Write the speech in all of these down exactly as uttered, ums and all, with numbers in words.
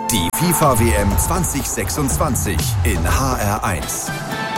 Die FIFA-W M zwanzig sechsundzwanzig in H R eins.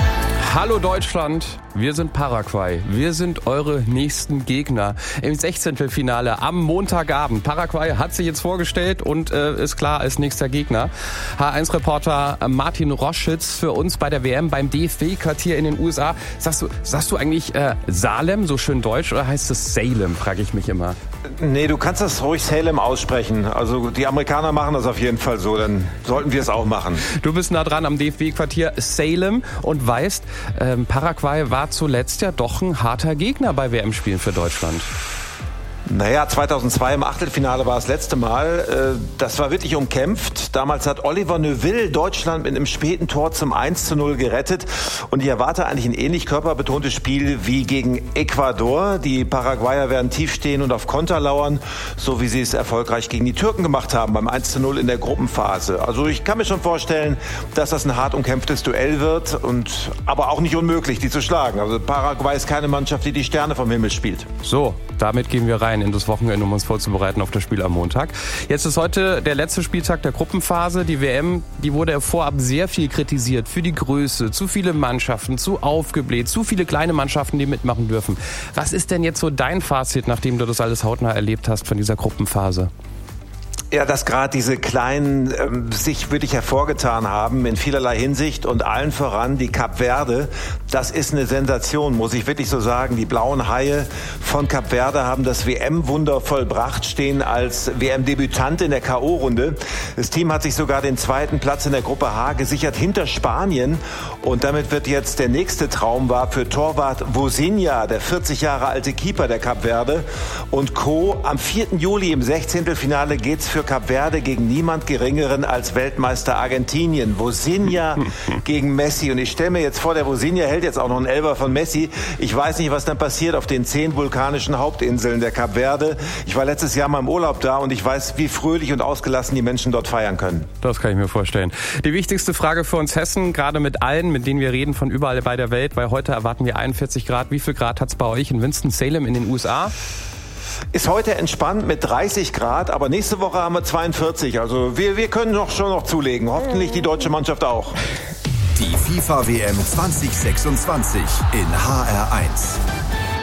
Hallo Deutschland, wir sind Paraguay. Wir sind eure nächsten Gegner im Sechzehntelfinale am Montagabend. Paraguay hat sich jetzt vorgestellt und äh, ist klar als nächster Gegner. H eins Reporter Martin Roschitz für uns bei der W M beim D F B-Quartier in den U S A. Sagst du, sagst du eigentlich äh, Salem, so schön deutsch, oder heißt es Salem, frage ich mich immer. Nee, du kannst das ruhig Salem aussprechen. Also die Amerikaner machen das auf jeden Fall so, dann sollten wir es auch machen. Du bist nah dran am D F B-Quartier Salem und weißt, ähm, Paraguay war zuletzt ja doch ein harter Gegner bei W M-Spielen für Deutschland. Naja, zweitausendzwei im Achtelfinale war das letzte Mal. Das war wirklich umkämpft. Damals hat Oliver Neuville Deutschland mit einem späten Tor zum eins zu null gerettet. Und ich erwarte eigentlich ein ähnlich körperbetontes Spiel wie gegen Ecuador. Die Paraguayer werden tief stehen und auf Konter lauern, so wie sie es erfolgreich gegen die Türken gemacht haben beim eins zu null in der Gruppenphase. Also ich kann mir schon vorstellen, dass das ein hart umkämpftes Duell wird, und aber auch nicht unmöglich, die zu schlagen. Also Paraguay ist keine Mannschaft, die die Sterne vom Himmel spielt. So, damit gehen wir rein in das Wochenende, um uns vorzubereiten auf das Spiel am Montag. Jetzt ist heute der letzte Spieltag der Gruppenphase. Die W M, die wurde vorab sehr viel kritisiert für die Größe, zu viele Mannschaften, zu aufgebläht, zu viele kleine Mannschaften, die mitmachen dürfen. Was ist denn jetzt so dein Fazit, nachdem du das alles hautnah erlebt hast von dieser Gruppenphase? Ja, dass gerade diese Kleinen ähm, sich wirklich hervorgetan haben in vielerlei Hinsicht, und allen voran die Kap Verde. Das ist eine Sensation, muss ich wirklich so sagen. Die blauen Haie von Kap Verde haben das W M-Wunder vollbracht, stehen als W M-Debütant in der K O-Runde. Das Team hat sich sogar den zweiten Platz in der Gruppe H gesichert hinter Spanien, und damit wird jetzt der nächste Traum wahr für Torwart Vozinha, der vierzig Jahre alte Keeper der Kap Verde und Co. Am vierten Juli im Sechzehntelfinale geht's für Kap Verde gegen niemand Geringeren als Weltmeister Argentinien. Vozinha gegen Messi. Und ich stelle mir jetzt vor, der Vozinha hält jetzt auch noch einen Elfer von Messi. Ich weiß nicht, was dann passiert auf den zehn vulkanischen Hauptinseln der Kap Verde. Ich war letztes Jahr mal im Urlaub da, und ich weiß, wie fröhlich und ausgelassen die Menschen dort feiern können. Das kann ich mir vorstellen. Die wichtigste Frage für uns Hessen, gerade mit allen, mit denen wir reden, von überall bei der Welt, weil heute erwarten wir einundvierzig Grad. Wie viel Grad hat es bei euch in Winston-Salem in den U S A? Ist heute entspannt mit dreißig Grad, aber nächste Woche haben wir zweiundvierzig. Also wir, wir können doch schon noch zulegen. Hoffentlich die deutsche Mannschaft auch. Die FIFA-W M zwanzig sechsundzwanzig in H R eins.